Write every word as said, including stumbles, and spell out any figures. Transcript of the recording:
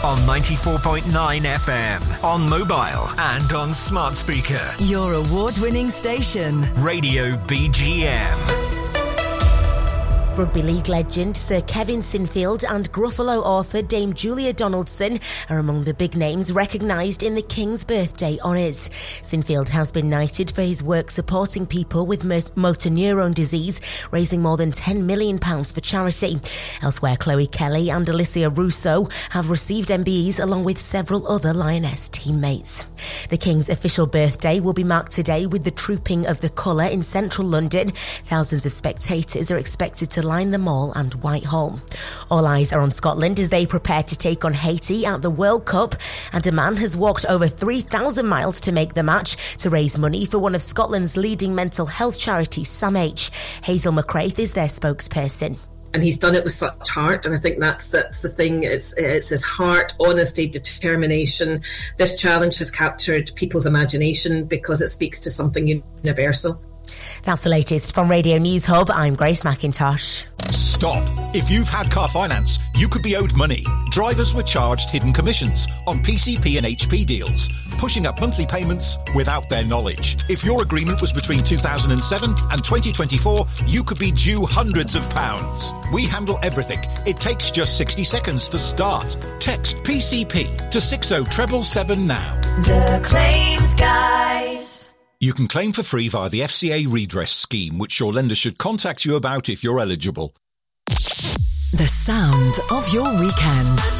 on ninety-four point nine F M, on mobile and on smart speaker. Your award-winning station. Radio B G M. Rugby League legend Sir Kevin Sinfield and Gruffalo author Dame Julia Donaldson are among the big names recognised in the King's Birthday Honours. Sinfield has been knighted for his work supporting people with motor neurone disease, raising more than ten million pounds for charity. Elsewhere, Chloe Kelly and Alicia Russo have received M B Es along with several other Lioness teammates. The King's official birthday will be marked today with the Trooping of the Colour in central London. Thousands of spectators are expected to line the Mall and Whitehall. All eyes are on Scotland as they prepare to take on Haiti at the World Cup, and a man has walked over three thousand miles to make the match to raise money for one of Scotland's leading mental health charities, SAMH. Hazel McCraith is their spokesperson. And he's done it with such heart, and I think that's that's the thing. It's it's his heart, honesty, determination. This challenge has captured people's imagination because it speaks to something universal. That's the latest from Radio News Hub. I'm Grace McIntosh. Stop. If you've had car finance, you could be owed money. Drivers were charged hidden commissions on P C P and H P deals, pushing up monthly payments without their knowledge. If your agreement was between two thousand seven and twenty twenty-four, you could be due hundreds of pounds. We handle everything. It takes just sixty seconds to start. Text P C P to six oh seven seven now. The Claims Guys. You can claim for free via the F C A redress scheme, which your lender should contact you about if you're eligible. The sound of your weekend.